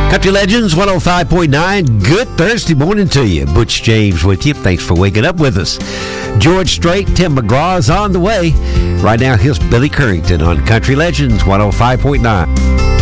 Country Legends 105.9. Good Thursday morning to you. Butch James with you. Thanks for waking up with us. George Strait, Tim McGraw is on the way. Right now, here's Billy Currington on Country Legends 105.9.